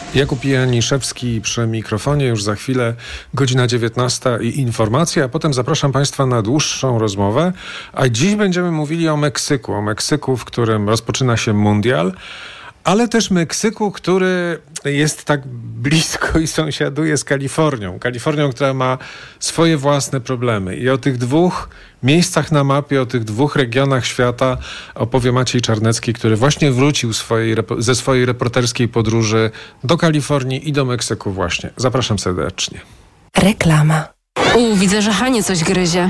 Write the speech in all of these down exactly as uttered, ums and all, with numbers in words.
Jakub Janiszewski przy mikrofonie, już za chwilę godzina dziewiętnasta i informacje, a potem zapraszam Państwa na dłuższą rozmowę. A dziś będziemy mówili o Meksyku, o Meksyku, w którym rozpoczyna się mundial, ale też Meksyku, który jest tak blisko i sąsiaduje z Kalifornią. Kalifornią, która ma swoje własne problemy. I o tych dwóch miejscach na mapie, o tych dwóch regionach świata opowie Maciej Czarnecki, który właśnie wrócił swojej, ze swojej reporterskiej podróży do Kalifornii i do Meksyku właśnie. Zapraszam serdecznie. Reklama. U, widzę, że Hanie coś gryzie.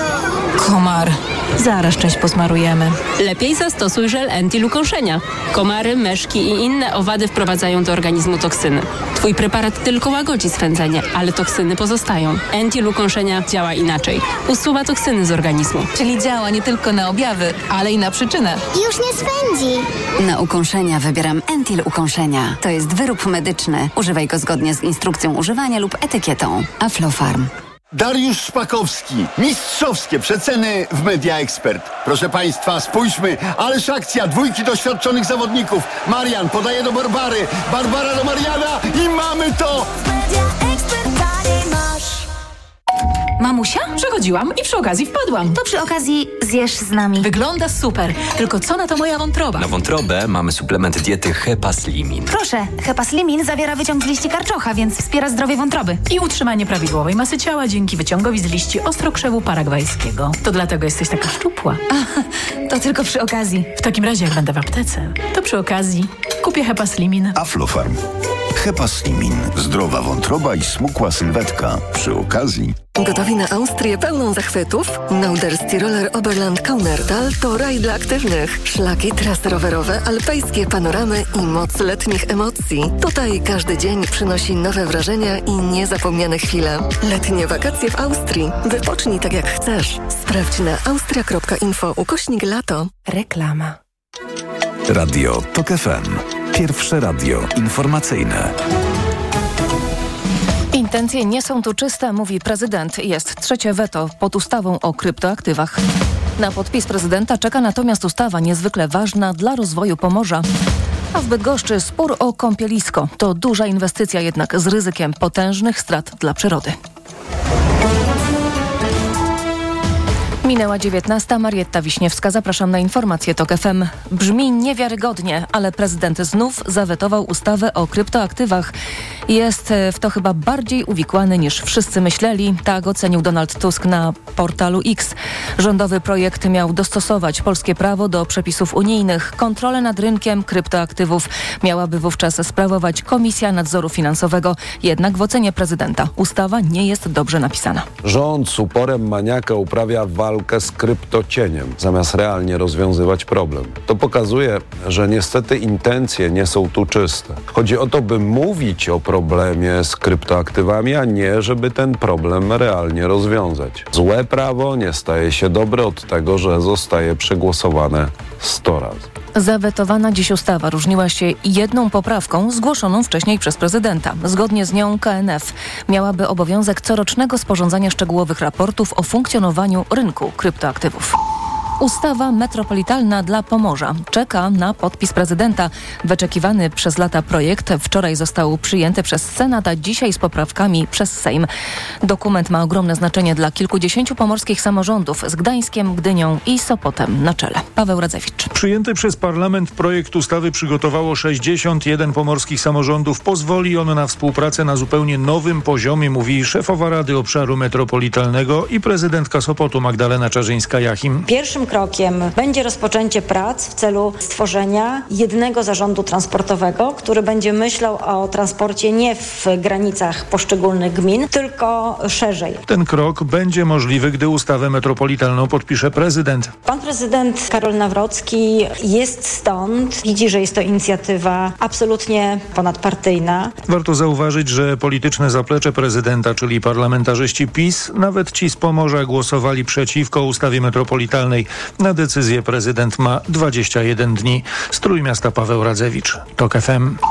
Komar. Zaraz część posmarujemy. Lepiej zastosuj żel Entil ukąszenia. Komary, myszki i inne owady wprowadzają do organizmu toksyny. Twój preparat tylko łagodzi swędzenie, ale toksyny pozostają. Entil ukąszenia działa inaczej. Usuwa toksyny z organizmu. Czyli działa nie tylko na objawy, ale i na przyczynę. Już nie swędzi. Na ukąszenia wybieram Entil ukąszenia. To jest wyrób medyczny. Używaj go zgodnie z instrukcją używania lub etykietą. Aflofarm. Dariusz Szpakowski. Mistrzowskie przeceny w Media Expert. Proszę Państwa, spójrzmy. Ależ akcja dwójki doświadczonych zawodników. Marian podaje do Barbary. Barbara do Mariana i mamy to! Media Expert masz. Mamusia? Przechodziłam i przy okazji wpadłam. To przy okazji zjesz z nami. Wygląda super. Tylko co na to moja wątroba? Na wątrobę mamy suplement diety Hepaslimin. Proszę, Hepaslimin zawiera wyciąg z liści karczocha, więc wspiera zdrowie wątroby. I utrzymanie prawidłowej masy ciała dzięki wyciągowi z liści ostrokrzewu paragwajskiego. To dlatego jesteś taka szczupła. A, to tylko przy okazji. W takim razie, jak będę w aptece, to przy okazji kupię Hepaslimin. Aflofarm. Hepaslimin. Zdrowa wątroba i smukła sylwetka. Przy okazji. Gotowi na Austrię pełną zachwytów? Norderski Roller Oberland Kaunertal to raj dla aktywnych. Szlaki, trasy rowerowe, alpejskie panoramy i moc letnich emocji. Tutaj każdy dzień przynosi nowe wrażenia i niezapomniane chwile. Letnie wakacje w Austrii. Wypocznij tak jak chcesz. Sprawdź na austria kropka info ukośnik lato. Reklama. Radio Tok F M. Pierwsze radio informacyjne. Intencje nie są tu czyste, mówi prezydent. Jest trzecie weto pod ustawą o kryptoaktywach. Na podpis prezydenta czeka natomiast ustawa niezwykle ważna dla rozwoju Pomorza. A w Bydgoszczy spór o kąpielisko. To duża inwestycja, jednak z ryzykiem potężnych strat dla przyrody. Minęła dziewiętnasta. Marietta Wiśniewska. Zapraszam na informacje Tok F M. Brzmi niewiarygodnie, ale prezydent znów zawetował ustawę o kryptoaktywach. Jest w to chyba bardziej uwikłany niż wszyscy myśleli. Tak ocenił Donald Tusk na portalu X. Rządowy projekt miał dostosować polskie prawo do przepisów unijnych. Kontrolę nad rynkiem kryptoaktywów miałaby wówczas sprawować Komisja Nadzoru Finansowego. Jednak w ocenie prezydenta ustawa nie jest dobrze napisana. Rząd z uporem maniaka uprawia walkę z kryptocieniem, zamiast realnie rozwiązywać problem. To pokazuje, że niestety intencje nie są tu czyste. Chodzi o to, by mówić o problemie z kryptoaktywami, a nie, żeby ten problem realnie rozwiązać. Złe prawo nie staje się dobre od tego, że zostaje przegłosowane sto razy. Zawetowana dziś ustawa różniła się jedną poprawką zgłoszoną wcześniej przez prezydenta. Zgodnie z nią K N F miałaby obowiązek corocznego sporządzania szczegółowych raportów o funkcjonowaniu rynku kryptoaktywów. Ustawa metropolitalna dla Pomorza czeka na podpis prezydenta. Wyczekiwany przez lata projekt wczoraj został przyjęty przez Senat, a dzisiaj z poprawkami przez Sejm. Dokument ma ogromne znaczenie dla kilkudziesięciu pomorskich samorządów z Gdańskiem, Gdynią i Sopotem na czele. Paweł Radzewicz. Przyjęty przez parlament projekt ustawy przygotowało sześćdziesiąt jeden pomorskich samorządów. Pozwoli on na współpracę na zupełnie nowym poziomie, mówi szefowa Rady Obszaru Metropolitalnego i prezydentka Sopotu Magdalena Czarzyńska-Jachim. Pierwszym krokiem będzie rozpoczęcie prac w celu stworzenia jednego zarządu transportowego, który będzie myślał o transporcie nie w granicach poszczególnych gmin, tylko szerzej. Ten krok będzie możliwy, gdy ustawę metropolitalną podpisze prezydent. Pan prezydent Karol Nawrocki jest stąd, widzi, że jest to inicjatywa absolutnie ponadpartyjna. Warto zauważyć, że polityczne zaplecze prezydenta, czyli parlamentarzyści PiS, nawet ci z Pomorza głosowali przeciwko ustawie metropolitalnej. Na decyzję prezydent ma dwadzieścia jeden dni. Z Trójmiasta Paweł Radzewicz, Tok F M.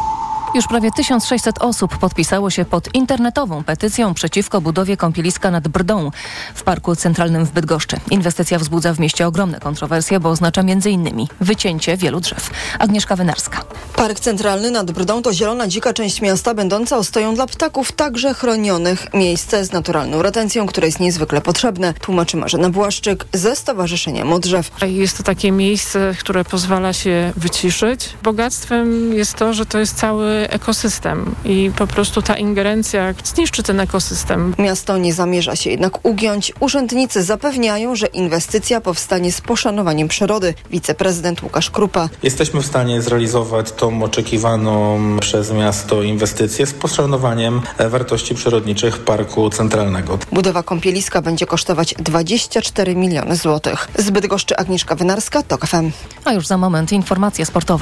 Już prawie tysiąc sześćset osób podpisało się pod internetową petycją przeciwko budowie kąpieliska nad Brdą w Parku Centralnym w Bydgoszczy. Inwestycja wzbudza w mieście ogromne kontrowersje, bo oznacza między innymi wycięcie wielu drzew. Agnieszka Wynarska. Park Centralny nad Brdą to zielona, dzika część miasta, będąca ostoją dla ptaków, także chronionych. Miejsce z naturalną retencją, które jest niezwykle potrzebne, tłumaczy Marzena Błaszczyk ze Stowarzyszenia Modrzew. Jest to takie miejsce, które pozwala się wyciszyć. Bogactwem jest to, że to jest cały ekosystem i po prostu ta ingerencja zniszczy ten ekosystem. Miasto nie zamierza się jednak ugiąć. Urzędnicy zapewniają, że inwestycja powstanie z poszanowaniem przyrody. Wiceprezydent Łukasz Krupa. Jesteśmy w stanie zrealizować tą oczekiwaną przez miasto inwestycję z poszanowaniem wartości przyrodniczych Parku Centralnego. Budowa kąpieliska będzie kosztować dwadzieścia cztery miliony złotych. Z Bydgoszczy Agnieszka Wynarska, TOK F M. A już za moment informacje sportowe.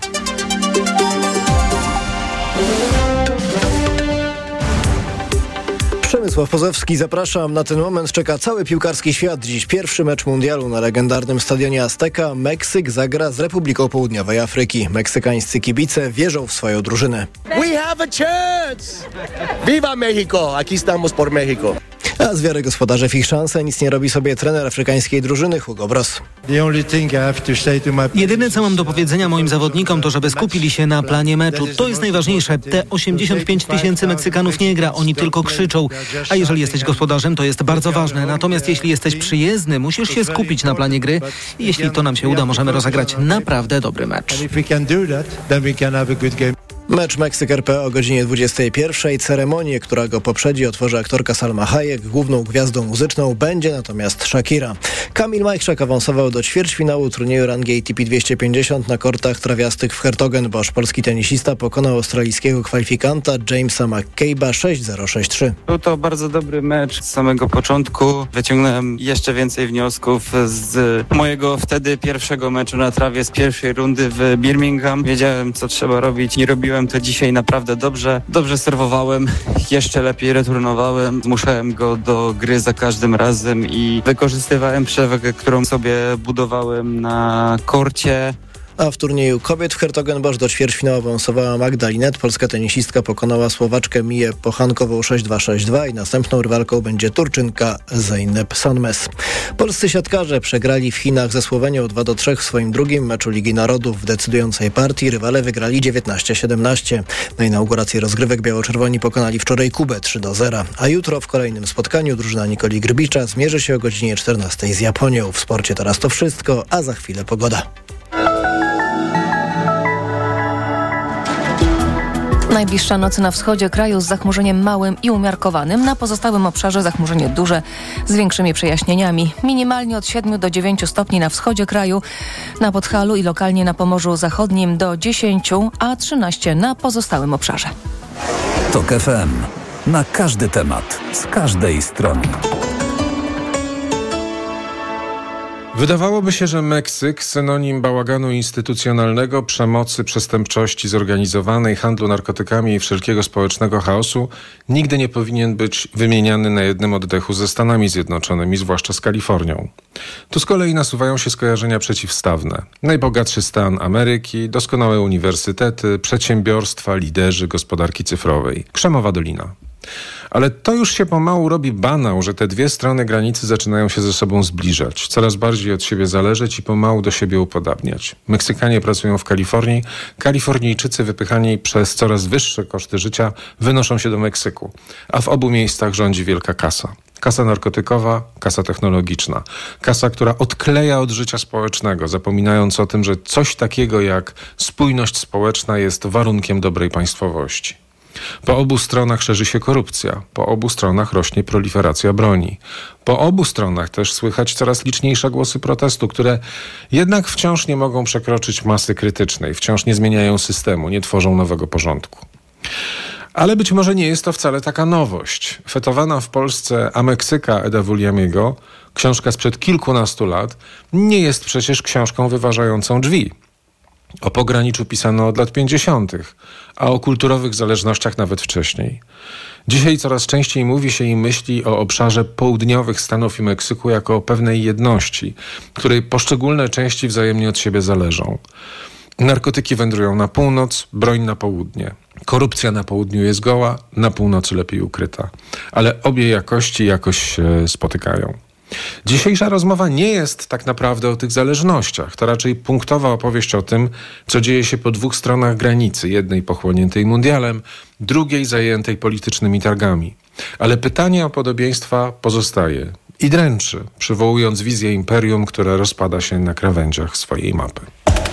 Przemysław Pozowski, zapraszam. Na ten moment czeka cały piłkarski świat. Dziś pierwszy mecz mundialu na legendarnym stadionie Azteca. Meksyk zagra z Republiką Południowej Afryki. Meksykańscy kibice wierzą w swoją drużynę. We have a chance! Viva Mexico! Aquí estamos por Mexico. A z wiary gospodarzy w ich szanse nic nie robi sobie trener afrykańskiej drużyny Hugo Bross. Jedyne, co mam do powiedzenia moim zawodnikom, to żeby skupili się na planie meczu. To jest najważniejsze. Te osiemdziesiąt pięć tysięcy Meksykanów nie gra, oni tylko krzyczą. A jeżeli jesteś gospodarzem, to jest bardzo ważne. Natomiast jeśli jesteś przyjezdny, musisz się skupić na planie gry. I jeśli to nam się uda, możemy rozegrać naprawdę dobry mecz. Mecz Meksyk-R P o godzinie dwudziestej pierwszej. Ceremonię, która go poprzedzi, otworzy aktorka Salma Hayek. Główną gwiazdą muzyczną będzie natomiast Shakira. Kamil Majchrzak awansował do ćwierćfinału turnieju rangi A T P dwieście pięćdziesiąt na kortach trawiastych w Hertogenbosch. Polski tenisista pokonał australijskiego kwalifikanta Jamesa McCabe'a sześć zero sześć trzy. Był to bardzo dobry mecz z samego początku. Wyciągnąłem jeszcze więcej wniosków z mojego wtedy pierwszego meczu na trawie z pierwszej rundy w Birmingham. Wiedziałem, co trzeba robić. Nie robiłem to dzisiaj naprawdę dobrze. Dobrze serwowałem, jeszcze lepiej returnowałem. Zmuszałem go do gry za każdym razem i wykorzystywałem przewagę, którą sobie budowałem na korcie. A w turnieju kobiet w Hertogenbosch do ćwierćfinału awansowała Magda Linet. Polska tenisistka pokonała Słowaczkę Miję Pochankową sześć dwa sześć dwa i następną rywalką będzie Turczynka Zeynep Sanmes. Polscy siatkarze przegrali w Chinach ze Słowenią dwa do trzech w swoim drugim meczu Ligi Narodów. W decydującej partii rywale wygrali dziewiętnaście siedemnaście. Na inaugurację rozgrywek biało-czerwoni pokonali wczoraj Kubę trzy do zera. A jutro w kolejnym spotkaniu drużyna Nikoli Grbicza zmierzy się o godzinie czternastej z Japonią. W sporcie teraz to wszystko, a za chwilę pogoda. Najbliższa noc na wschodzie kraju z zachmurzeniem małym i umiarkowanym. Na pozostałym obszarze zachmurzenie duże z większymi przejaśnieniami. Minimalnie od siedmiu do dziewięciu stopni na wschodzie kraju, na Podhalu i lokalnie na Pomorzu Zachodnim do dziesięciu, a trzynaście na pozostałym obszarze. TOK F M. Na każdy temat, z każdej strony. Wydawałoby się, że Meksyk, synonim bałaganu instytucjonalnego, przemocy, przestępczości zorganizowanej, handlu narkotykami i wszelkiego społecznego chaosu, nigdy nie powinien być wymieniany na jednym oddechu ze Stanami Zjednoczonymi, zwłaszcza z Kalifornią. Tu z kolei nasuwają się skojarzenia przeciwstawne. Najbogatszy stan Ameryki, doskonałe uniwersytety, przedsiębiorstwa, liderzy gospodarki cyfrowej. Krzemowa Dolina. Ale to już się pomału robi banał, że te dwie strony granicy zaczynają się ze sobą zbliżać, coraz bardziej od siebie zależeć i pomału do siebie upodabniać. Meksykanie pracują w Kalifornii, Kalifornijczycy wypychani przez coraz wyższe koszty życia wynoszą się do Meksyku, a w obu miejscach rządzi wielka kasa. Kasa narkotykowa, kasa technologiczna. Kasa, która odkleja od życia społecznego, zapominając o tym, że coś takiego jak spójność społeczna jest warunkiem dobrej państwowości. Po obu stronach szerzy się korupcja, po obu stronach rośnie proliferacja broni. Po obu stronach też słychać coraz liczniejsze głosy protestu, które jednak wciąż nie mogą przekroczyć masy krytycznej, wciąż nie zmieniają systemu, nie tworzą nowego porządku. Ale być może nie jest to wcale taka nowość. Fetowana w Polsce A Meksyka Eda Vulliamiego, książka sprzed kilkunastu lat, nie jest przecież książką wyważającą drzwi. O pograniczu pisano od lat pięćdziesiątych, a o kulturowych zależnościach nawet wcześniej. Dzisiaj coraz częściej mówi się i myśli o obszarze południowych Stanów i Meksyku jako o pewnej jedności, której poszczególne części wzajemnie od siebie zależą. Narkotyki wędrują na północ, broń na południe. Korupcja na południu jest goła, na północy lepiej ukryta. Ale obie jakości jakoś się spotykają. Dzisiejsza rozmowa nie jest tak naprawdę o tych zależnościach. To raczej punktowa opowieść o tym, co dzieje się po dwóch stronach granicy. Jednej pochłoniętej mundialem, drugiej zajętej politycznymi targami. Ale pytanie o podobieństwa pozostaje i dręczy, przywołując wizję imperium, które rozpada się na krawędziach swojej mapy.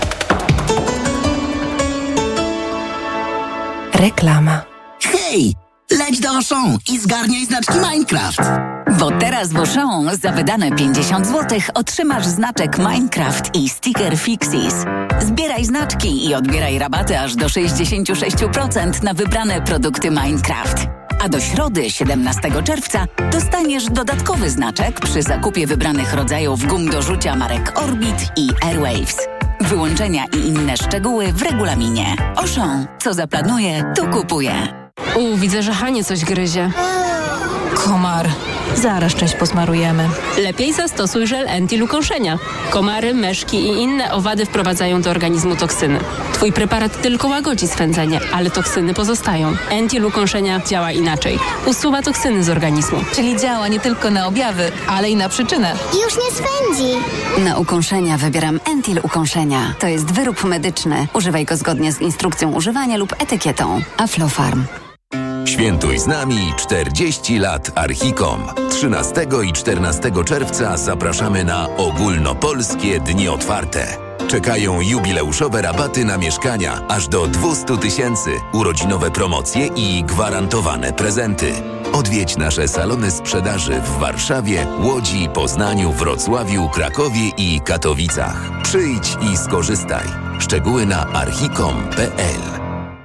Reklama. Hej! Leć do Auchan i zgarniaj znaczki Minecraft. Bo teraz w Auchan za wydane pięćdziesiąt złotych otrzymasz znaczek Minecraft i sticker Fixies. Zbieraj znaczki i odbieraj rabaty aż do sześćdziesiąt sześć procent na wybrane produkty Minecraft. A do środy, siedemnastego czerwca, dostaniesz dodatkowy znaczek przy zakupie wybranych rodzajów gum do rzucia marek Orbit i Airwaves. Wyłączenia i inne szczegóły w regulaminie. Auchan. Co zaplanuje, to kupuje. U, widzę, że Hanie coś gryzie. Komar. Zaraz część posmarujemy. Lepiej zastosuj żel Entil ukąszenia. Komary, myszki i inne owady wprowadzają do organizmu toksyny. Twój preparat tylko łagodzi swędzenie, ale toksyny pozostają. Entil ukąszenia działa inaczej. Usuwa toksyny z organizmu. Czyli działa nie tylko na objawy, ale i na przyczynę. Już nie swędzi. Na ukąszenia wybieram Entil ukąszenia. To jest wyrób medyczny. Używaj go zgodnie z instrukcją używania lub etykietą. Aflofarm. Świętuj z nami czterdzieści lat Archicom. trzynastego i czternastego czerwca zapraszamy na ogólnopolskie dni otwarte. Czekają jubileuszowe rabaty na mieszkania aż do dwieście tysięcy, urodzinowe promocje i gwarantowane prezenty. Odwiedź nasze salony sprzedaży w Warszawie, Łodzi, Poznaniu, Wrocławiu, Krakowie i Katowicach. Przyjdź i skorzystaj. Szczegóły na archicom kropka p l.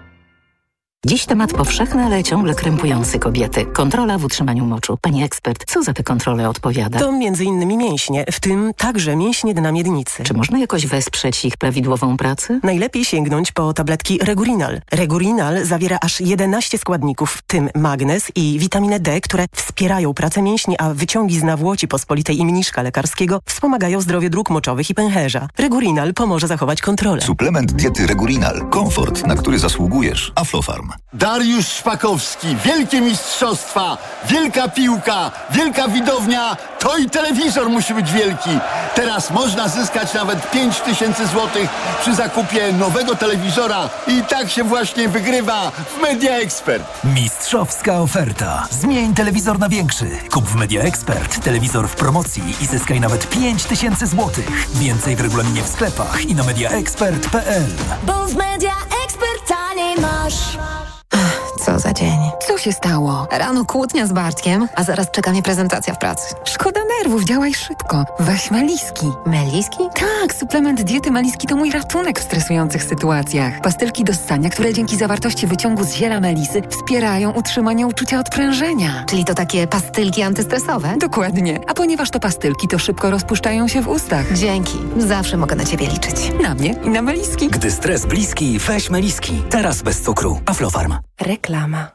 Dziś temat powszechny, ale ciągle krępujący kobiety. Kontrola w utrzymaniu moczu. Pani ekspert, co za te kontrole odpowiada? To między innymi mięśnie, w tym także mięśnie dna miednicy. Czy można jakoś wesprzeć ich prawidłową pracę? Najlepiej sięgnąć po tabletki Regurinal. Regurinal zawiera aż jedenaście składników, w tym magnez i witaminę D, które wspierają pracę mięśni, a wyciągi z nawłoci pospolitej i mniszka lekarskiego wspomagają zdrowie dróg moczowych i pęcherza. Regurinal pomoże zachować kontrolę. Suplement diety Regurinal. Komfort, na który zasługujesz. Aflofarm. Dariusz Szpakowski, wielkie mistrzostwa, wielka piłka, wielka widownia, to i telewizor musi być wielki. Teraz można zyskać nawet pięć tysięcy złotych przy zakupie nowego telewizora i tak się właśnie wygrywa w Media Expert. Mistrzowska oferta. Zmień telewizor na większy. Kup w Media Expert telewizor w promocji i zyskaj nawet pięć tysięcy złotych. Więcej w regulaminie w sklepach i na media expert kropka p l. Bo w Media Expert taniej masz. Co za dzień. Co się stało? Rano kłótnia z Bartkiem, a zaraz czeka mnie prezentacja w pracy. Szkoda nerwów, działaj szybko. Weź Meliski. Meliski? Tak, suplement diety Meliski to mój ratunek w stresujących sytuacjach. Pastylki do ssania, które dzięki zawartości wyciągu z ziela melisy wspierają utrzymanie uczucia odprężenia. Czyli to takie pastylki antystresowe? Dokładnie. A ponieważ to pastylki, to szybko rozpuszczają się w ustach. Dzięki. Zawsze mogę na ciebie liczyć. Na mnie i na Meliski. Gdy stres bliski, weź Meliski. Teraz bez cukru. Aflofarm. Reklama.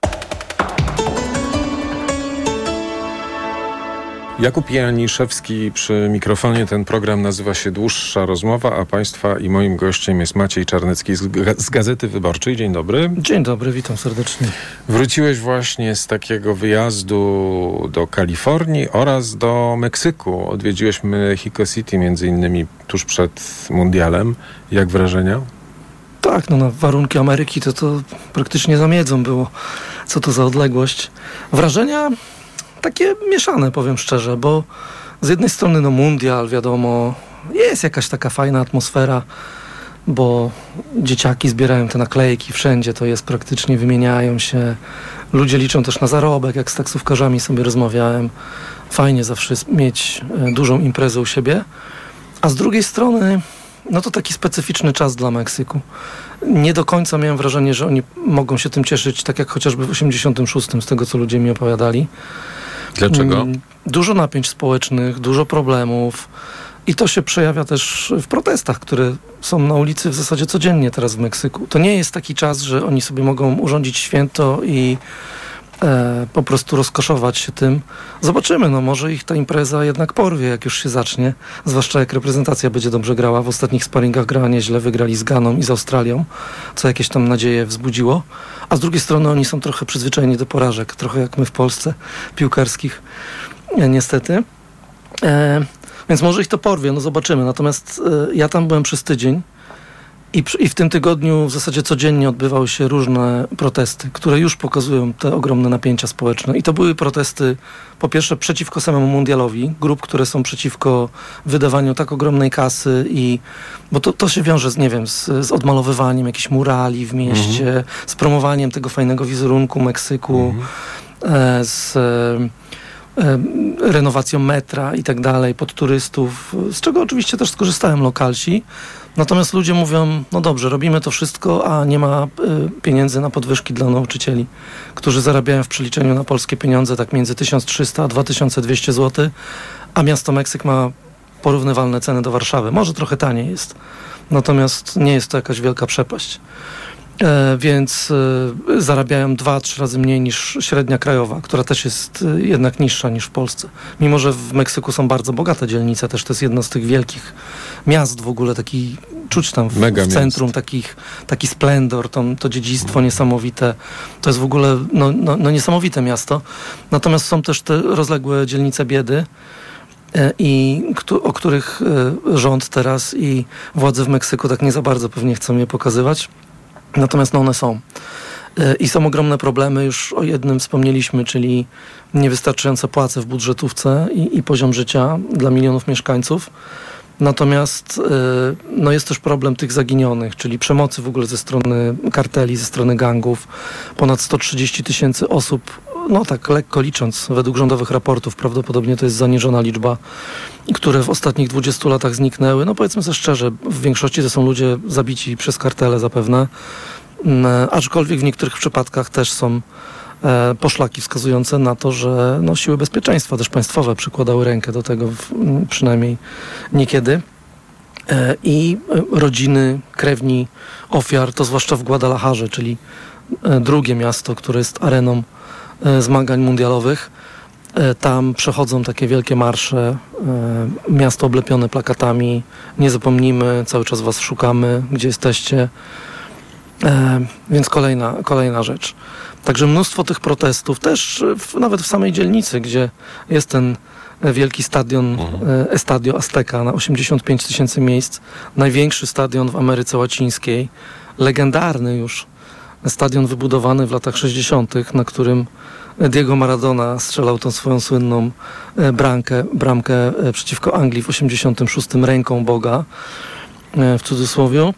Jakub Janiszewski przy mikrofonie. Ten program nazywa się Dłuższa Rozmowa, a Państwa i moim gościem jest Maciej Czarnecki z, z Gazety Wyborczej. Dzień dobry. Dzień dobry, witam serdecznie. Wróciłeś właśnie z takiego wyjazdu do Kalifornii oraz do Meksyku. Odwiedziłeś Mexico City między innymi tuż przed mundialem. Jak wrażenia? Tak, no na warunki Ameryki to to praktycznie za miedzą było. Co to za odległość. Wrażenia takie mieszane, powiem szczerze, bo z jednej strony no mundial, wiadomo, jest jakaś taka fajna atmosfera, bo dzieciaki zbierają te naklejki wszędzie, to jest praktycznie, wymieniają się. Ludzie liczą też na zarobek, jak z taksówkarzami sobie rozmawiałem. Fajnie zawsze mieć dużą imprezę u siebie. A z drugiej strony no to taki specyficzny czas dla Meksyku. Nie do końca miałem wrażenie, że oni mogą się tym cieszyć, tak jak chociażby w osiemdziesiątym szóstym, z tego co ludzie mi opowiadali. Dlaczego? Dużo napięć społecznych, dużo problemów i to się przejawia też w protestach, które są na ulicy w zasadzie codziennie teraz w Meksyku. To nie jest taki czas, że oni sobie mogą urządzić święto i e, po prostu rozkoszować się tym. Zobaczymy, no może ich ta impreza jednak porwie, jak już się zacznie. Zwłaszcza jak reprezentacja będzie dobrze grała. W ostatnich sparingach grała nieźle, wygrali z Ganą i z Australią, co jakieś tam nadzieje wzbudziło. A z drugiej strony oni są trochę przyzwyczajeni do porażek, trochę jak my w Polsce, piłkarskich, e, niestety. E, więc może ich to porwie, no zobaczymy. Natomiast e, ja tam byłem przez tydzień i, przy, i w tym tygodniu w zasadzie codziennie odbywały się różne protesty, które już pokazują te ogromne napięcia społeczne. I to były protesty po pierwsze przeciwko samemu mundialowi, grup, które są przeciwko wydawaniu tak ogromnej kasy i bo to, to się wiąże z, nie wiem, z, z odmalowywaniem jakichś murali w mieście, mhm. z promowaniem tego fajnego wizerunku Meksyku, mhm. e, z e, renowacją metra i tak dalej pod turystów, z czego oczywiście też skorzystają lokalsi. Natomiast ludzie mówią, no dobrze, robimy to wszystko, a nie ma y, pieniędzy na podwyżki dla nauczycieli, którzy zarabiają w przeliczeniu na polskie pieniądze tak między tysiąc trzysta a dwa tysiące dwieście złotych, a miasto Meksyk ma porównywalne ceny do Warszawy. Może trochę taniej jest, natomiast nie jest to jakaś wielka przepaść. E, więc e, zarabiają dwa, trzy razy mniej niż średnia krajowa, która też jest e, jednak niższa niż w Polsce. Mimo że w Meksyku są bardzo bogate dzielnice, też to jest jedno z tych wielkich miast w ogóle, taki czuć tam w, w centrum, takich, taki splendor, to, to dziedzictwo niesamowite. To jest w ogóle no, no, no niesamowite miasto. Natomiast są też te rozległe dzielnice biedy, i o których rząd teraz i władze w Meksyku tak nie za bardzo pewnie chcą je pokazywać. Natomiast no one są. I są ogromne problemy, już o jednym wspomnieliśmy, czyli niewystarczające płace w budżetówce i, i poziom życia dla milionów mieszkańców. Natomiast no jest też problem tych zaginionych, czyli przemocy w ogóle ze strony karteli, ze strony gangów. Ponad sto trzydzieści tysięcy osób, no tak lekko licząc, według rządowych raportów, prawdopodobnie to jest zaniżona liczba, które w ostatnich dwudziestu latach zniknęły. No powiedzmy sobie szczerze, w większości to są ludzie zabici przez kartele zapewne, aczkolwiek w niektórych przypadkach też są e, poszlaki wskazujące na to, że no, siły bezpieczeństwa też państwowe przykładały rękę do tego w, przynajmniej niekiedy. E, I rodziny, krewni ofiar, to zwłaszcza w Guadalajarze, czyli e, drugie miasto, które jest areną e, zmagań mundialowych. E, tam przechodzą takie wielkie marsze, e, miasto oblepione plakatami, nie zapomnimy, cały czas was szukamy, gdzie jesteście. E, więc kolejna, kolejna rzecz. Także mnóstwo tych protestów, też w, nawet w samej dzielnicy, gdzie jest ten wielki stadion mhm. e, Estadio Azteca na osiemdziesiąt pięć tysięcy miejsc, największy stadion w Ameryce Łacińskiej, legendarny już stadion wybudowany w latach sześćdziesiątych, na którym Diego Maradona strzelał tą swoją słynną e, bramkę, bramkę e, przeciwko Anglii w osiemdziesiątym szóstym ręką Boga, e, w cudzysłowie.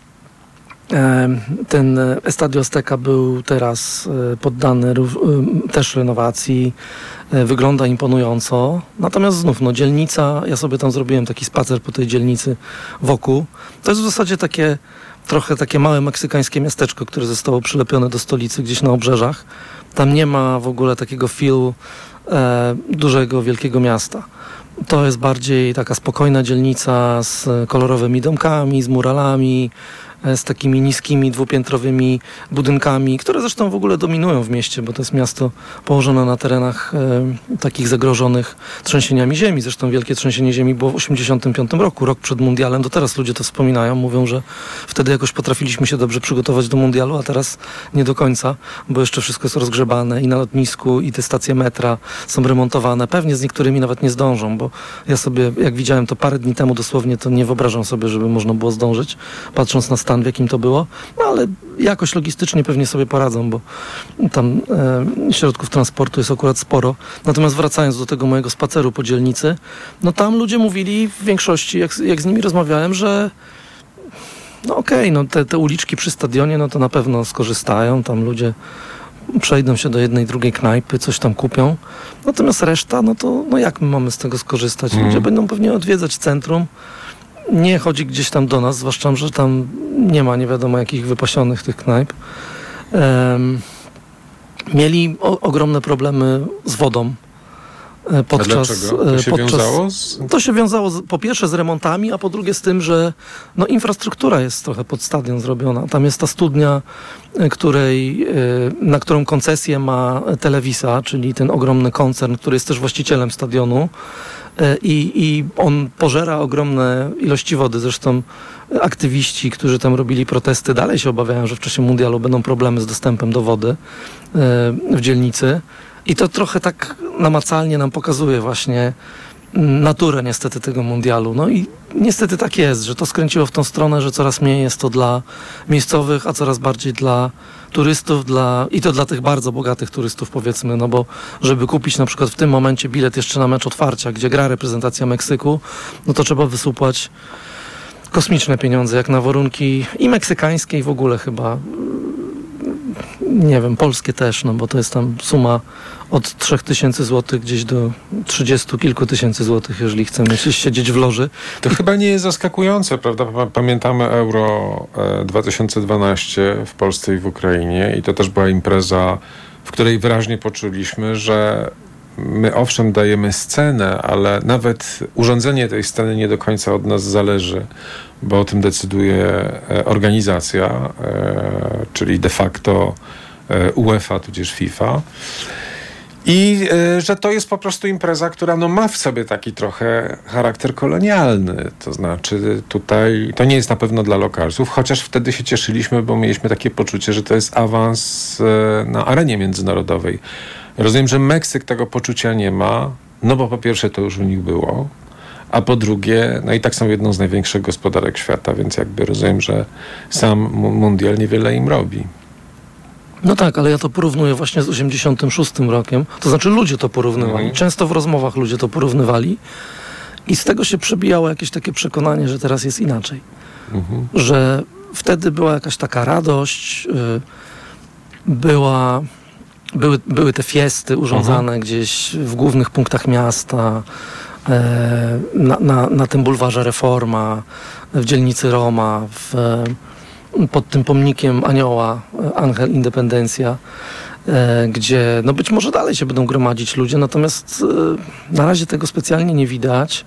Ten Estadio Azteca był teraz poddany też renowacji, wygląda imponująco, natomiast znów no, dzielnica, ja sobie tam zrobiłem taki spacer po tej dzielnicy wokół, to jest w zasadzie takie trochę takie małe meksykańskie miasteczko, które zostało przylepione do stolicy gdzieś na obrzeżach. Tam nie ma w ogóle takiego feelu e, dużego, wielkiego miasta. To jest bardziej taka spokojna dzielnica z kolorowymi domkami, z muralami, z takimi niskimi, dwupiętrowymi budynkami, które zresztą w ogóle dominują w mieście, bo to jest miasto położone na terenach e, takich zagrożonych trzęsieniami ziemi. Zresztą wielkie trzęsienie ziemi było w osiemdziesiątym piątym roku, rok przed mundialem. Do teraz ludzie to wspominają, mówią, że wtedy jakoś potrafiliśmy się dobrze przygotować do mundialu, a teraz nie do końca, bo jeszcze wszystko jest rozgrzebane i na lotnisku, i te stacje metra są remontowane. Pewnie z niektórymi nawet nie zdążą, bo ja sobie, jak widziałem to parę dni temu dosłownie, to nie wyobrażam sobie, żeby można było zdążyć, patrząc na stan, w jakim to było, no ale jakoś logistycznie pewnie sobie poradzą, bo tam e, środków transportu jest akurat sporo. Natomiast wracając do tego mojego spaceru po dzielnicy, no tam ludzie mówili w większości, jak, jak z nimi rozmawiałem, że no okej, okay, no te, te uliczki przy stadionie, no to na pewno skorzystają, tam ludzie przejdą się do jednej, drugiej knajpy, coś tam kupią. Natomiast reszta, no to no jak my mamy z tego skorzystać? Ludzie mm. będą pewnie odwiedzać centrum, nie chodzi gdzieś tam do nas, zwłaszcza, że tam nie ma nie wiadomo jakich wypasionych tych knajp. Um, mieli o, ogromne problemy z wodą. Podczas, a dlaczego? To się podczas, wiązało z... To się wiązało z, po pierwsze z remontami, a po drugie z tym, że no, infrastruktura jest trochę pod stadion zrobiona. Tam jest ta studnia, której, na którą koncesję ma Telewisa, czyli ten ogromny koncern, który jest też właścicielem stadionu. I, I on pożera ogromne ilości wody. Zresztą aktywiści, którzy tam robili protesty, dalej się obawiają, że w czasie mundialu będą problemy z dostępem do wody w dzielnicy. I to trochę tak namacalnie nam pokazuje właśnie naturę niestety tego mundialu. No i niestety tak jest, że to skręciło w tą stronę, że coraz mniej jest to dla miejscowych, a coraz bardziej dla turystów, dla, i to dla tych bardzo bogatych turystów, powiedzmy, no bo żeby kupić na przykład w tym momencie bilet jeszcze na mecz otwarcia, gdzie gra reprezentacja Meksyku, no to trzeba wysupłać kosmiczne pieniądze, jak na warunki i meksykańskie, i w ogóle chyba, nie wiem, polskie też, no bo to jest tam suma od trzech tysięcy złotych gdzieś do trzydziestu kilku tysięcy złotych, jeżeli chcemy siedzieć w loży. To chyba nie jest zaskakujące, prawda? Pamiętamy Euro dwa tysiące dwanaście w Polsce i w Ukrainie i to też była impreza, w której wyraźnie poczuliśmy, że my owszem dajemy scenę, ale nawet urządzenie tej sceny nie do końca od nas zależy, bo o tym decyduje organizacja, czyli de facto UEFA tudzież FIFA. I y, że to jest po prostu impreza, która no, ma w sobie taki trochę charakter kolonialny. To znaczy tutaj to nie jest na pewno dla lokalsów, chociaż wtedy się cieszyliśmy, bo mieliśmy takie poczucie, że to jest awans y, na arenie międzynarodowej. Rozumiem, że Meksyk tego poczucia nie ma, no bo po pierwsze to już u nich było, a po drugie, no i tak są jedną z największych gospodarek świata, więc jakby rozumiem, że sam mundial niewiele im robi. No tak, ale ja to porównuję właśnie z osiemdziesiątym szóstym rokiem. To znaczy ludzie to porównywali. Mhm. Często w rozmowach ludzie to porównywali i z tego się przebijało jakieś takie przekonanie, że teraz jest inaczej. Mhm. Że wtedy była jakaś taka radość, yy, była, były, były te fiesty urządzane mhm. gdzieś w głównych punktach miasta, yy, na, na, na tym bulwarze Reforma, w dzielnicy Roma, w pod tym pomnikiem Anioła, Angel Independencia, e, gdzie no być może dalej się będą gromadzić ludzie, natomiast e, na razie tego specjalnie nie widać.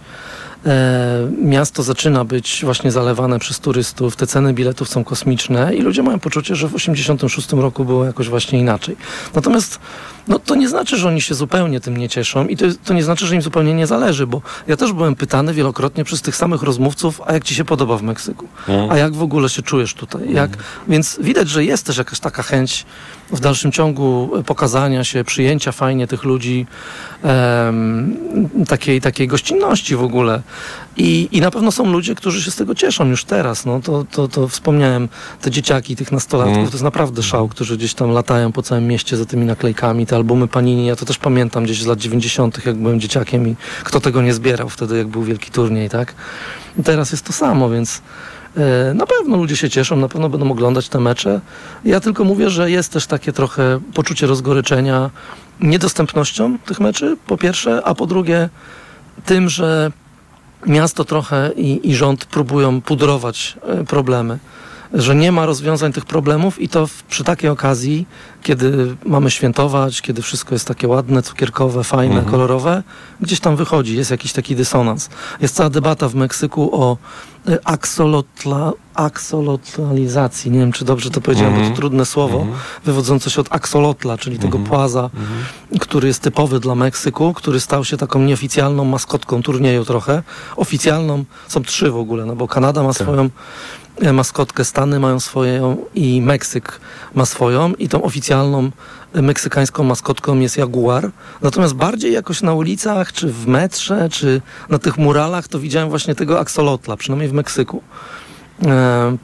E, miasto zaczyna być właśnie zalewane przez turystów, te ceny biletów są kosmiczne i ludzie mają poczucie, że w osiemdziesiątym szóstym roku było jakoś właśnie inaczej. Natomiast no, to nie znaczy, że oni się zupełnie tym nie cieszą i to, to nie znaczy, że im zupełnie nie zależy, bo ja też byłem pytany wielokrotnie przez tych samych rozmówców, a jak ci się podoba w Meksyku? Mm. A jak w ogóle się czujesz tutaj? Jak? Mm. Więc widać, że jest też jakaś taka chęć w dalszym ciągu pokazania się, przyjęcia fajnie tych ludzi, em, takiej, takiej gościnności w ogóle. I, I na pewno są ludzie, którzy się z tego cieszą już teraz. No, to, to, to wspomniałem, te dzieciaki, tych nastolatków, mm. to jest naprawdę szał, którzy gdzieś tam latają po całym mieście za tymi naklejkami, te albumy Panini. Ja to też pamiętam gdzieś z lat dziewięćdziesiątych, jak byłem dzieciakiem i kto tego nie zbierał wtedy, jak był wielki turniej, tak? I teraz jest to samo, więc e, na pewno ludzie się cieszą, na pewno będą oglądać te mecze. Ja tylko mówię, że jest też takie trochę poczucie rozgoryczenia niedostępnością tych meczy, po pierwsze, a po drugie tym, że miasto trochę i, i rząd próbują pudrować y, problemy, że nie ma rozwiązań tych problemów i to w, przy takiej okazji, kiedy mamy świętować, kiedy wszystko jest takie ładne, cukierkowe, fajne, mhm. kolorowe, gdzieś tam wychodzi, jest jakiś taki dysonans. Jest cała debata w Meksyku o y, aksolotla, aksolotlalizacji. Nie wiem, czy dobrze to powiedziałem, mhm. bo to trudne słowo, mhm. wywodzące się od aksolotla, czyli mhm. tego płaza, mhm. który jest typowy dla Meksyku, który stał się taką nieoficjalną maskotką turnieju trochę. Oficjalną są trzy w ogóle, no bo Kanada ma tak. swoją maskotkę, Stany mają swoją i Meksyk ma swoją i tą oficjalną meksykańską maskotką jest jaguar. Natomiast bardziej jakoś na ulicach, czy w metrze, czy na tych muralach to widziałem właśnie tego aksolotla, przynajmniej w Meksyku. E,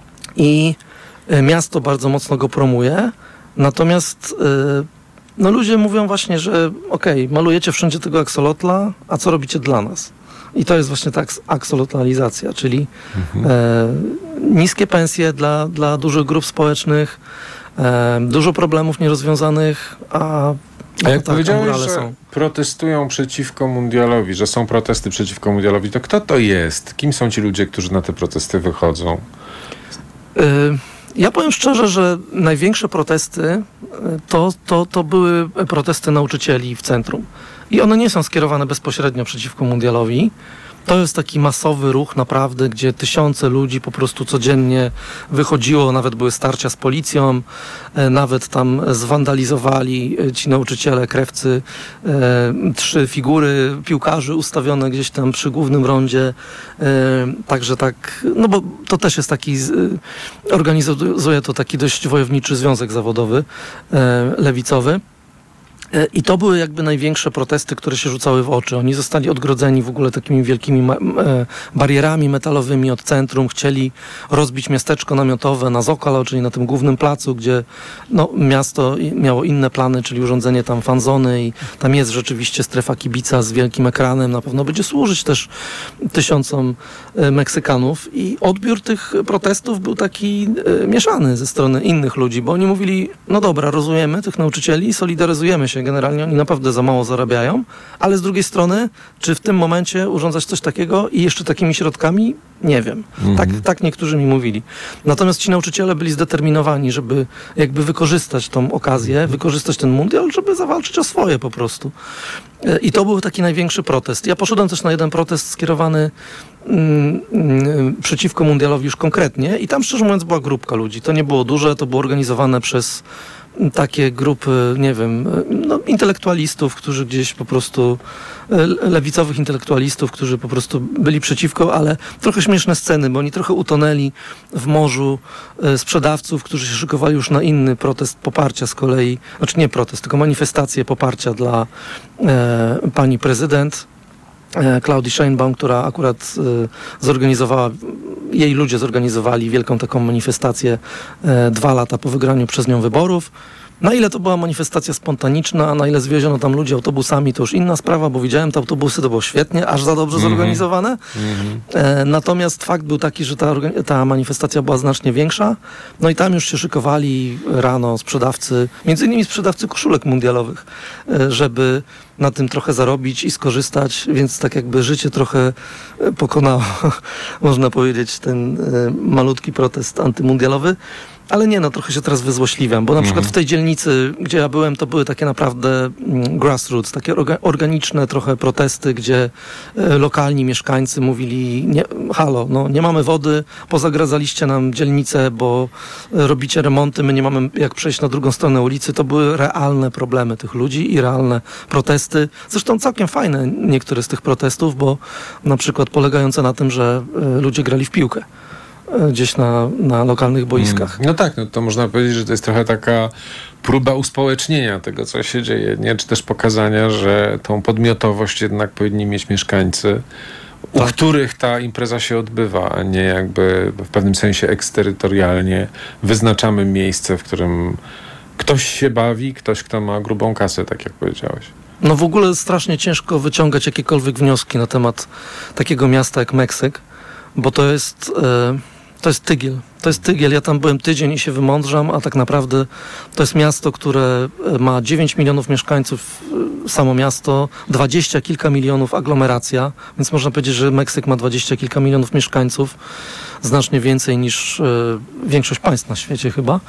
I miasto bardzo mocno go promuje. Natomiast e, no ludzie mówią właśnie, że okej, okay, malujecie wszędzie tego aksolotla, a co robicie dla nas? I to jest właśnie ta aksolotlalizacja, czyli mhm. e, niskie pensje dla, dla dużych grup społecznych, e, dużo problemów nierozwiązanych, a, a jak tak, powiedziałeś, że są. protestują przeciwko mundialowi, że są protesty przeciwko mundialowi, to kto to jest? Kim są ci ludzie, którzy na te protesty wychodzą? E, Ja powiem szczerze, że największe protesty to, to, to były protesty nauczycieli w centrum. I one nie są skierowane bezpośrednio przeciwko mundialowi. To jest taki masowy ruch naprawdę, gdzie tysiące ludzi po prostu codziennie wychodziło, nawet były starcia z policją, nawet tam zwandalizowali ci nauczyciele, krewcy, e, trzy figury piłkarzy ustawione gdzieś tam przy głównym rondzie. E, także tak, no bo to też jest taki, e, organizuje to taki dość wojowniczy związek zawodowy, e, lewicowy. I to były jakby największe protesty, które się rzucały w oczy. Oni zostali odgrodzeni w ogóle takimi wielkimi ma- e, barierami metalowymi od centrum. Chcieli rozbić miasteczko namiotowe na Zokalo, czyli na tym głównym placu, gdzie no, miasto miało inne plany, czyli urządzenie tam fanzony i tam jest rzeczywiście strefa kibica z wielkim ekranem. Na pewno będzie służyć też tysiącom e, Meksykanów. I odbiór tych protestów był taki e, mieszany ze strony innych ludzi, bo oni mówili, no dobra, rozumiemy tych nauczycieli, solidaryzujemy się. Generalnie oni naprawdę za mało zarabiają, ale z drugiej strony, czy w tym momencie urządzać coś takiego i jeszcze takimi środkami? Nie wiem. Mhm. Tak, tak niektórzy mi mówili. Natomiast ci nauczyciele byli zdeterminowani, żeby jakby wykorzystać tą okazję, wykorzystać ten mundial, żeby zawalczyć o swoje po prostu. I to był taki największy protest. Ja poszedłem też na jeden protest skierowany mm, mm, przeciwko mundialowi już konkretnie i tam szczerze mówiąc była grupka ludzi. To nie było duże, to było organizowane przez takie grupy, nie wiem, no, intelektualistów, którzy gdzieś po prostu, lewicowych intelektualistów, którzy po prostu byli przeciwko, ale trochę śmieszne sceny, bo oni trochę utonęli w morzu sprzedawców, którzy się szykowali już na inny protest poparcia z kolei, znaczy nie protest, tylko manifestację poparcia dla e, pani prezydent Claudii Sheinbaum, która akurat e, zorganizowała, jej ludzie zorganizowali wielką taką manifestację e, dwa lata po wygraniu przez nią wyborów. Na ile to była manifestacja spontaniczna, a na ile zwieziono tam ludzi autobusami, to już inna sprawa, bo widziałem te autobusy, to było świetnie, aż za dobrze mm-hmm. zorganizowane. Mm-hmm. E, natomiast fakt był taki, że ta, ta manifestacja była znacznie większa. No i tam już się szykowali rano sprzedawcy, między innymi sprzedawcy koszulek mundialowych, e, żeby na tym trochę zarobić i skorzystać, więc tak jakby życie trochę pokonało, można powiedzieć, ten e, malutki protest antymundialowy. Ale nie, no trochę się teraz wyzłośliwiam, bo na przykład w tej dzielnicy, gdzie ja byłem, to były takie naprawdę grassroots, takie orga- organiczne trochę protesty, gdzie e, lokalni mieszkańcy mówili, nie, halo, no nie mamy wody, pozagradzaliście nam dzielnicę, bo e, robicie remonty, my nie mamy jak przejść na drugą stronę ulicy. To były realne problemy tych ludzi i realne protesty. Zresztą całkiem fajne niektóre z tych protestów, bo na przykład polegające na tym, że e, ludzie grali w piłkę gdzieś na, na lokalnych boiskach. No tak, no to można powiedzieć, że to jest trochę taka próba uspołecznienia tego, co się dzieje, nie? Czy też pokazania, że tą podmiotowość jednak powinni mieć mieszkańcy, u tak. których ta impreza się odbywa, a nie jakby w pewnym sensie eksterytorialnie wyznaczamy miejsce, w którym ktoś się bawi, ktoś, kto ma grubą kasę, tak jak powiedziałeś. No w ogóle strasznie ciężko wyciągać jakiekolwiek wnioski na temat takiego miasta jak Meksyk, bo to jest... Yy... To jest tygiel. To jest tygiel. Ja tam byłem tydzień i się wymądrzam, a tak naprawdę to jest miasto, które ma dziewięć milionów mieszkańców, samo miasto, dwadzieścia kilka milionów aglomeracja, więc można powiedzieć, że Meksyk ma dwadzieścia kilka milionów mieszkańców, znacznie więcej niż y, większość państw na świecie chyba.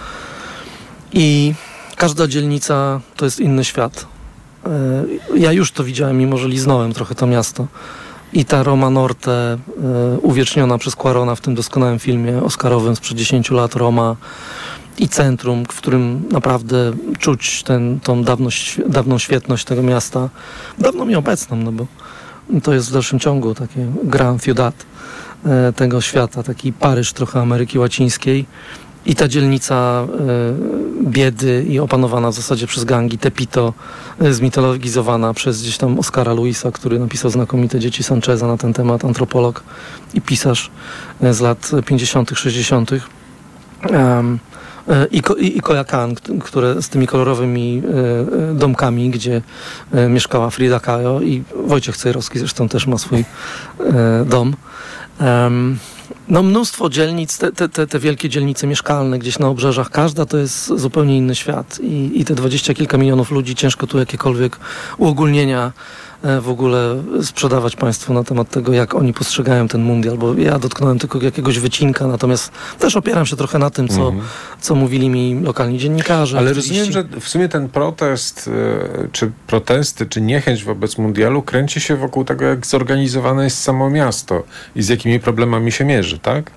I każda dzielnica to jest inny świat. Y, ja już to widziałem, mimo że liznąłem trochę to miasto. I ta Roma Norte, y, uwieczniona przez Cuarona w tym doskonałym filmie oscarowym sprzed dziesięciu lat, Roma, i centrum, w którym naprawdę czuć ten, tą dawność, dawną świetność tego miasta, dawną i obecną, no bo to jest w dalszym ciągu takie Gran Ciudad y, tego świata, taki Paryż trochę Ameryki Łacińskiej. I ta dzielnica y, biedy i opanowana w zasadzie przez gangi, Tepito, y, zmitologizowana przez gdzieś tam Oscara Luisa, który napisał znakomite Dzieci Sancheza na ten temat, antropolog i pisarz y, z lat pięćdziesiątych, sześćdziesiątych. Um, y, I, i, i Coyoacán, które z tymi kolorowymi y, domkami, gdzie y, mieszkała Frida Kahlo, i Wojciech Cejrowski zresztą też ma swój y, dom. Um, No mnóstwo dzielnic, te, te, te wielkie dzielnice mieszkalne gdzieś na obrzeżach, każda to jest zupełnie inny świat i, i te dwadzieścia kilka milionów ludzi, ciężko tu jakiekolwiek uogólnienia w ogóle sprzedawać Państwu na temat tego, jak oni postrzegają ten mundial, bo ja dotknąłem tylko jakiegoś wycinka, natomiast też opieram się trochę na tym, co, mhm. co mówili mi lokalni dziennikarze. Ale aktywiści. rozumiem, że w sumie ten protest, czy protesty, czy niechęć wobec mundialu kręci się wokół tego, jak zorganizowane jest samo miasto i z jakimi problemami się mierzy, tak?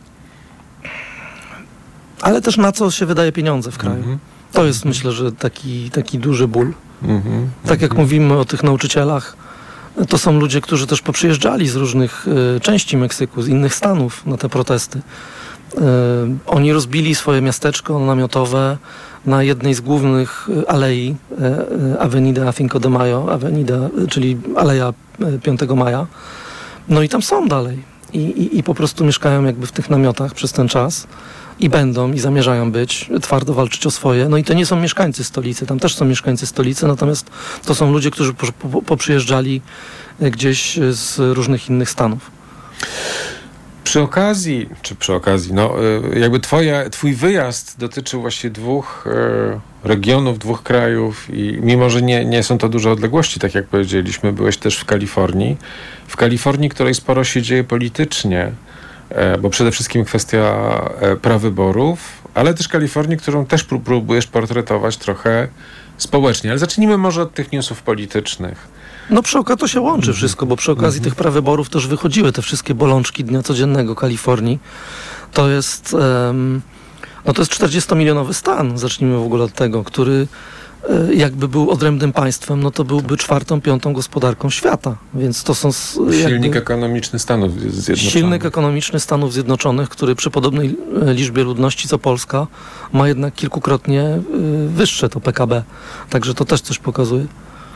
Ale też na co się wydaje pieniądze w kraju. Mhm. To jest, myślę, że taki, taki duży ból. Mhm. Tak jak mówimy o tych nauczycielach, to są ludzie, którzy też poprzyjeżdżali z różnych y, części Meksyku, z innych stanów na te protesty. Y, oni rozbili swoje miasteczko namiotowe na jednej z głównych alei, y, Avenida Cinco de Mayo, Avenida, czyli Aleja piątego maja. No i tam są dalej. I, i, i po prostu mieszkają jakby w tych namiotach przez ten czas. I będą, i zamierzają być, twardo walczyć o swoje. No i to nie są mieszkańcy stolicy, tam też są mieszkańcy stolicy, natomiast to są ludzie, którzy po, po, poprzyjeżdżali gdzieś z różnych innych stanów. Przy okazji, czy przy okazji, no jakby twoja, twój wyjazd dotyczył właśnie dwóch e, regionów, dwóch krajów i mimo, że nie, nie są to duże odległości, tak jak powiedzieliśmy, byłeś też w Kalifornii. W Kalifornii, której sporo się dzieje politycznie, bo przede wszystkim kwestia prawyborów, ale też Kalifornii, którą też próbujesz portretować trochę społecznie. Ale zacznijmy może od tych newsów politycznych. No przy okazji to się łączy mm-hmm. wszystko, bo przy okazji mm-hmm. tych prawyborów też wychodziły te wszystkie bolączki dnia codziennego Kalifornii. To jest, um, no to jest czterdziestomilionowy stan, zacznijmy w ogóle od tego, który jakby był odrębnym państwem, no to byłby czwartą, piątą gospodarką świata. Więc to są silnik jakby, ekonomiczny Stanów Zjednoczonych. Silnik ekonomiczny Stanów Zjednoczonych, który przy podobnej liczbie ludności co Polska ma jednak kilkukrotnie wyższe to P K B. Także to też coś pokazuje.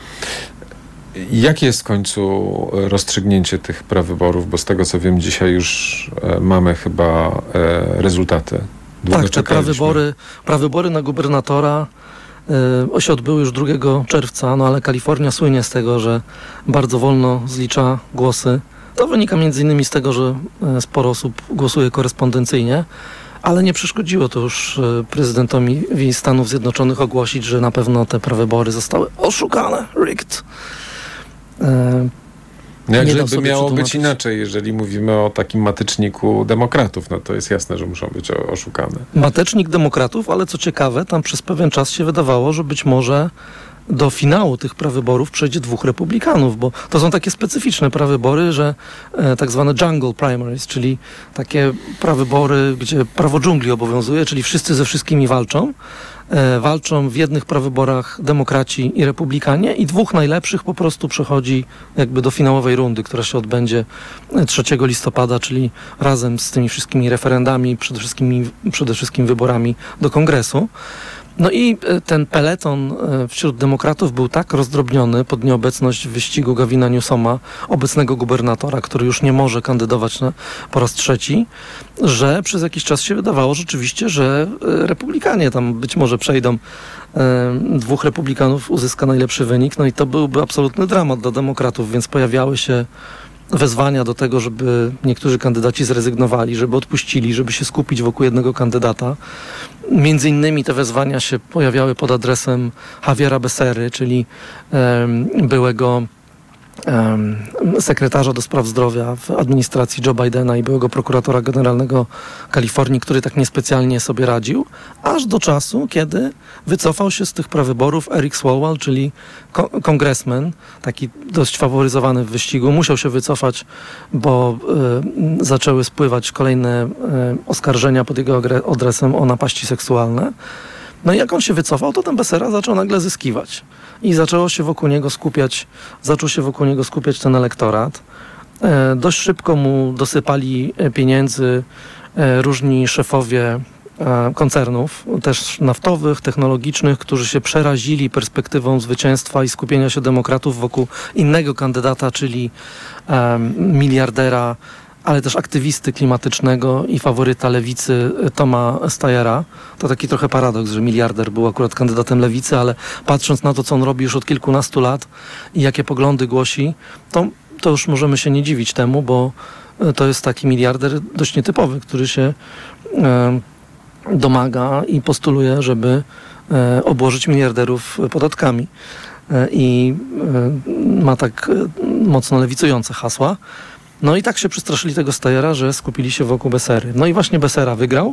Jakie jest w końcu rozstrzygnięcie tych prawyborów? Bo z tego co wiem, dzisiaj już mamy chyba rezultaty. Długo tak, te prawybory, prawybory na gubernatora Yy, się odbyły już drugiego czerwca, no ale Kalifornia słynie z tego, że bardzo wolno zlicza głosy. To wynika między innymi z tego, że sporo osób głosuje korespondencyjnie, ale nie przeszkodziło to już prezydentowi Stanów Zjednoczonych ogłosić, że na pewno te prawybory zostały oszukane, rigged. Yy, No jakże by miało być inaczej, jeżeli mówimy o takim mateczniku demokratów, no to jest jasne, że muszą być oszukane. Matecznik demokratów, ale co ciekawe, tam przez pewien czas się wydawało, że być może do finału tych prawyborów przejdzie dwóch republikanów, bo to są takie specyficzne prawybory, że e, tak zwane jungle primaries, czyli takie prawybory, gdzie prawo dżungli obowiązuje, czyli wszyscy ze wszystkimi walczą. E, walczą w jednych prawyborach demokraci i republikanie i dwóch najlepszych po prostu przechodzi jakby do finałowej rundy, która się odbędzie trzeciego listopada, czyli razem z tymi wszystkimi referendami, przede wszystkim, przede wszystkim wyborami do kongresu. No i ten peleton wśród demokratów był tak rozdrobniony pod nieobecność w wyścigu Gavina Newsoma, obecnego gubernatora, który już nie może kandydować na, po raz trzeci, że przez jakiś czas się wydawało rzeczywiście, że republikanie tam być może przejdą. Dwóch republikanów uzyska najlepszy wynik, no i to byłby absolutny dramat dla demokratów, więc pojawiały się wezwania do tego, żeby niektórzy kandydaci zrezygnowali, żeby odpuścili, żeby się skupić wokół jednego kandydata. Między innymi te wezwania się pojawiały pod adresem Javiera Becerry, czyli um, byłego um, sekretarza do spraw zdrowia w administracji Joe Bidena i byłego prokuratora generalnego Kalifornii, który tak niespecjalnie sobie radził, aż do czasu, kiedy wycofał się z tych prawyborów Eric Swalwell, czyli ko- kongresmen, taki dość faworyzowany w wyścigu. Musiał się wycofać, bo y, zaczęły spływać kolejne y, oskarżenia pod jego adresem o napaści seksualne. No i jak on się wycofał, to ten Becerra zaczął nagle zyskiwać. I zaczęło się wokół niego skupiać, zaczął się wokół niego skupiać ten elektorat. E, dość szybko mu dosypali pieniędzy e, różni szefowie e, koncernów, też naftowych, technologicznych, którzy się przerazili perspektywą zwycięstwa i skupienia się demokratów wokół innego kandydata, czyli e, miliardera, ale też aktywisty klimatycznego i faworyta lewicy Toma Steyera. To taki trochę paradoks, że miliarder był akurat kandydatem lewicy, ale patrząc na to, co on robi już od kilkunastu lat i jakie poglądy głosi, to, to już możemy się nie dziwić temu, bo to jest taki miliarder dość nietypowy, który się e, domaga i postuluje, żeby e, obłożyć miliarderów podatkami. i ma tak mocno lewicujące hasła. No i tak się przestraszyli tego Steyera, że skupili się wokół Bessery. No i właśnie Bessera wygrał.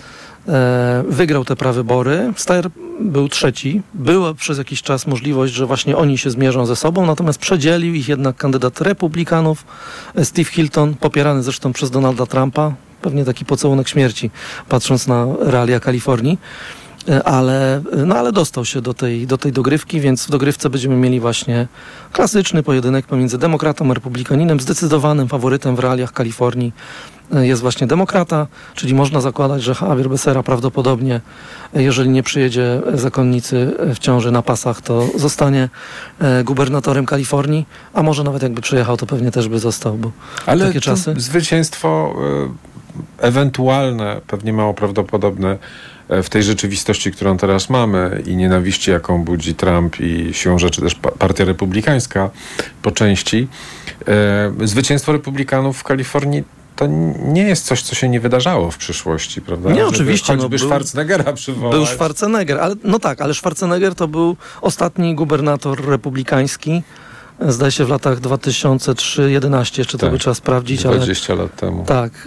E, wygrał te prawybory. Steyer był trzeci. Była przez jakiś czas możliwość, że właśnie oni się zmierzą ze sobą, natomiast przedzielił ich jednak kandydat republikanów, Steve Hilton, popierany zresztą przez Donalda Trumpa. Pewnie taki pocałunek śmierci, patrząc na realia Kalifornii. Ale, no ale dostał się do tej, do tej dogrywki, więc w dogrywce będziemy mieli właśnie klasyczny pojedynek pomiędzy demokratą a republikaninem. Zdecydowanym faworytem w realiach Kalifornii jest właśnie demokrata, czyli można zakładać, że Javier Becerra prawdopodobnie, jeżeli nie przyjedzie zakonnicy w ciąży na pasach, to zostanie gubernatorem Kalifornii, a może nawet jakby przyjechał, to pewnie też by został, bo ale takie czasy. Zwycięstwo y, ewentualne, pewnie mało prawdopodobne w tej rzeczywistości, którą teraz mamy i nienawiści, jaką budzi Trump i siłą rzeczy też Partia Republikańska po części. E, zwycięstwo Republikanów w Kalifornii to nie jest coś, co się nie wydarzało w przyszłości, prawda? Nie, Żeby oczywiście. choćby no, Schwarzeneggera przywołać. Był Schwarzenegger, ale, no tak, ale Schwarzenegger to był ostatni gubernator republikański, zdaje się w latach dwa tysiące trzy do dwa tysiące jedenaście, jeszcze tak, to by trzeba sprawdzić. dwadzieścia ale, lat temu. Tak.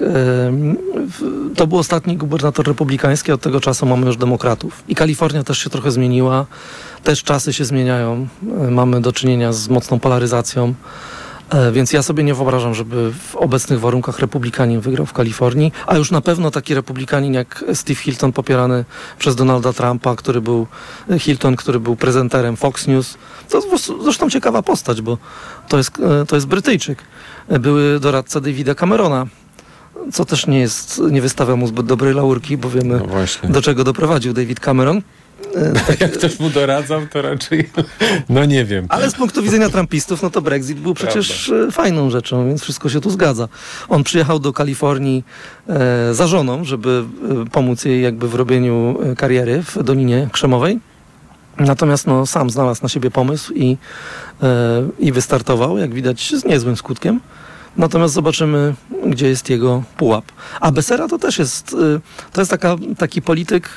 Y, to był ostatni gubernator republikański, od tego czasu mamy już demokratów. I Kalifornia też się trochę zmieniła, też czasy się zmieniają, y, mamy do czynienia z mocną polaryzacją. Więc ja sobie nie wyobrażam, żeby w obecnych warunkach republikanin wygrał w Kalifornii, a już na pewno taki republikanin jak Steve Hilton popierany przez Donalda Trumpa, który był Hilton, który był prezenterem Fox News. To zresztą ciekawa postać, bo to jest, to jest Brytyjczyk. Były doradca Davida Camerona, co też nie jest, nie wystawia mu zbyt dobrej laurki, bo wiemy, no do czego doprowadził David Cameron. Tak, jak ktoś mu doradzał, to raczej no nie wiem. Ale z punktu widzenia trumpistów, no to Brexit był przecież Prawda. fajną rzeczą, więc wszystko się tu zgadza. On przyjechał do Kalifornii e, za żoną, żeby e, pomóc jej jakby w robieniu kariery w Dolinie Krzemowej. Natomiast no, sam znalazł na siebie pomysł i, e, i wystartował, jak widać, z niezłym skutkiem. Natomiast zobaczymy, gdzie jest jego pułap. A Becerra to też jest, e, to jest taka, taki polityk.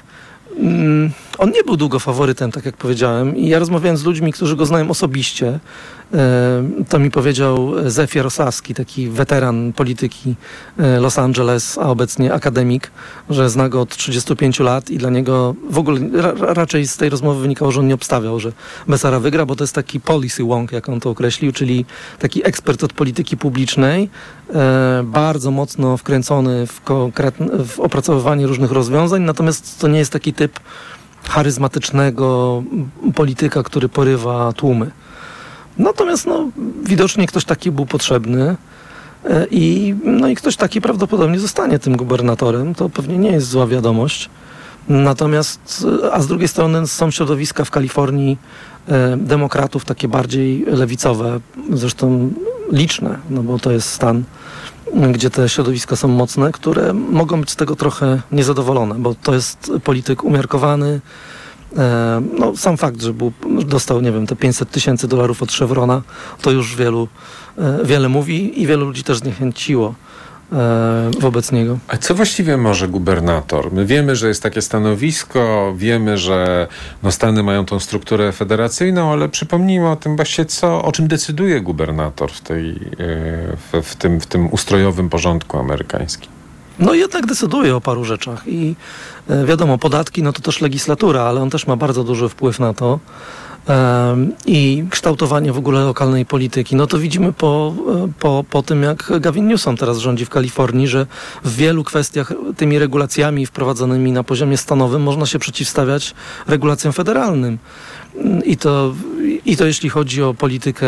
On nie był długo faworytem, tak jak powiedziałem, i ja rozmawiałem z ludźmi, którzy go znają osobiście. To mi powiedział Zefir Osawski, taki weteran polityki Los Angeles, a obecnie akademik, że zna go od trzydziestu pięciu lat i dla niego w ogóle ra- raczej z tej rozmowy wynikało, że on nie obstawiał, że Becerra wygra, bo to jest taki policy wonk, jak on to określił, czyli taki ekspert od polityki publicznej, bardzo mocno wkręcony w, konkretne, w opracowywanie różnych rozwiązań, natomiast to nie jest taki typ charyzmatycznego polityka, który porywa tłumy. Natomiast no, widocznie ktoś taki był potrzebny i, no, i ktoś taki prawdopodobnie zostanie tym gubernatorem. To pewnie nie jest zła wiadomość. Natomiast, a z drugiej strony są środowiska w Kalifornii e, demokratów takie bardziej lewicowe, zresztą liczne, no bo to jest stan, gdzie te środowiska są mocne, które mogą być z tego trochę niezadowolone, bo to jest polityk umiarkowany. E, no, sam fakt, że był, dostał, nie wiem, te pięćset tysięcy dolarów od Chevrona, to już wielu, e, wiele mówi i wielu ludzi też zniechęciło e, wobec niego. A co właściwie może gubernator? My wiemy, że jest takie stanowisko, wiemy, że no, Stany mają tą strukturę federacyjną, ale przypomnijmy o tym właśnie, co, o czym decyduje gubernator w, tej, w, w, tym, w tym ustrojowym porządku amerykańskim. No jednak decyduje o paru rzeczach i e, wiadomo, podatki, no to też legislatura, ale on też ma bardzo duży wpływ na to e, i kształtowanie w ogóle lokalnej polityki. No to widzimy po, po, po tym, jak Gavin Newsom teraz rządzi w Kalifornii, że w wielu kwestiach tymi regulacjami wprowadzonymi na poziomie stanowym można się przeciwstawiać regulacjom federalnym. I to, i to jeśli chodzi o politykę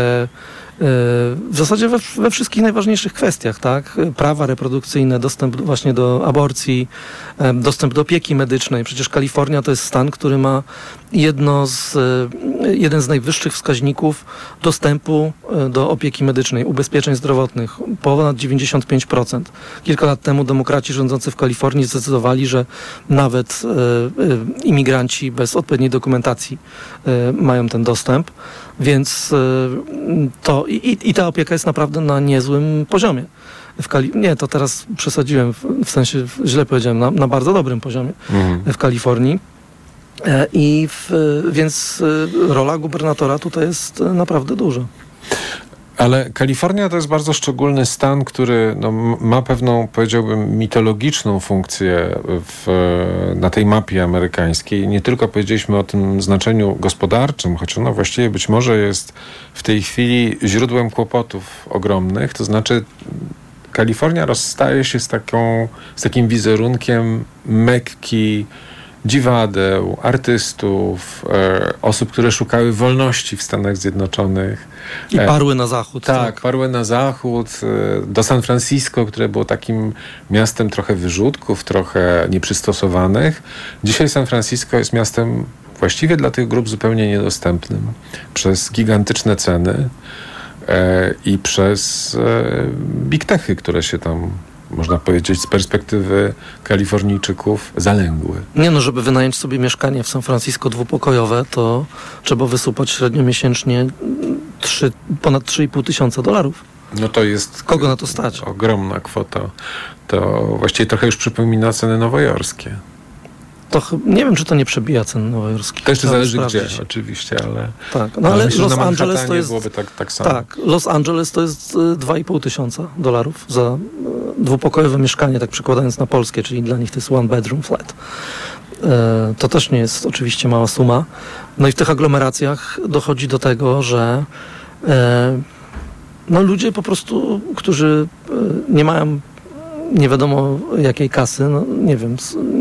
w zasadzie we, we wszystkich najważniejszych kwestiach, tak? Prawa reprodukcyjne, dostęp właśnie do aborcji, dostęp do opieki medycznej. Przecież Kalifornia to jest stan, który ma jedno z, jeden z najwyższych wskaźników dostępu do opieki medycznej, ubezpieczeń zdrowotnych, ponad dziewięćdziesiąt pięć procent. Kilka lat temu demokraci rządzący w Kalifornii zdecydowali, że nawet e, imigranci bez odpowiedniej dokumentacji e, mają ten dostęp, więc e, to i, i ta opieka jest naprawdę na niezłym poziomie. W Kali- nie, to teraz przesadziłem, w, w sensie źle powiedziałem, na, na bardzo dobrym poziomie mhm. w Kalifornii. I w, więc rola gubernatora tutaj jest naprawdę duża. Ale Kalifornia to jest bardzo szczególny stan, który no, ma pewną, powiedziałbym, mitologiczną funkcję w, na tej mapie amerykańskiej. Nie tylko powiedzieliśmy o tym znaczeniu gospodarczym, choć ono właściwie być może jest w tej chwili źródłem kłopotów ogromnych. To znaczy Kalifornia rozstaje się z, taką, z takim wizerunkiem Mekki, dziwadeł, artystów, e, osób, które szukały wolności w Stanach Zjednoczonych. I parły na zachód. Tak, tak. parły na zachód, e, do San Francisco, które było takim miastem trochę wyrzutków, trochę nieprzystosowanych. Dzisiaj San Francisco jest miastem właściwie dla tych grup zupełnie niedostępnym. Przez gigantyczne ceny e, i przez e, big techy, które się tam, można powiedzieć, z perspektywy Kalifornijczyków zalęgły. Nie no, żeby wynająć sobie mieszkanie w San Francisco dwupokojowe, to trzeba wysupać średnio miesięcznie trzy, ponad trzy i pół tysiąca dolarów. No to jest... Kogo na to stać? Ogromna kwota. To właściwie trochę już przypomina ceny nowojorskie. To nie wiem, czy to nie przebija cen nowojorskich. To jeszcze zależy gdzie, oczywiście, ale... Tak, no ale, ale myślę, Los Angeles to jest... byłoby tak, tak samo. Tak, Los Angeles to jest dwa i pół tysiąca dolarów za dwupokojowe mieszkanie, tak przekładając na polskie, czyli dla nich to jest one bedroom flat. E, to też nie jest oczywiście mała suma. No i w tych aglomeracjach dochodzi do tego, że e, no ludzie po prostu, którzy nie mają nie wiadomo jakiej kasy, no nie wiem,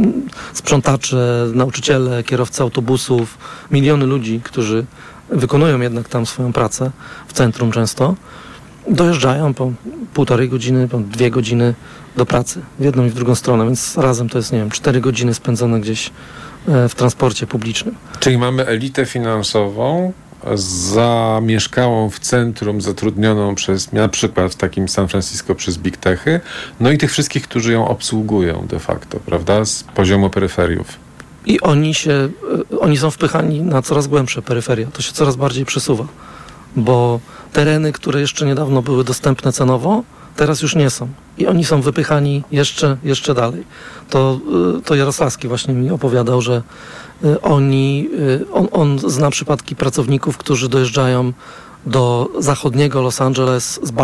sprzątacze, nauczyciele, kierowcy autobusów, miliony ludzi, którzy wykonują jednak tam swoją pracę, w centrum często, dojeżdżają po półtorej godziny, po dwie godziny do pracy, w jedną i w drugą stronę, więc razem to jest, nie wiem, cztery godziny spędzone gdzieś w transporcie publicznym. Czyli mamy elitę finansową, zamieszkałą w centrum, zatrudnioną przez, na przykład w takim San Francisco przez big techy, no i tych wszystkich, którzy ją obsługują de facto, prawda, z poziomu peryferiów. I oni się, oni są wpychani na coraz głębsze peryferia. To się coraz bardziej przesuwa, bo tereny, które jeszcze niedawno były dostępne cenowo, teraz już nie są. I oni są wypychani jeszcze, jeszcze dalej. To, to Jarosławski właśnie mi opowiadał, że oni, on, on zna przypadki pracowników, którzy dojeżdżają do zachodniego Los Angeles z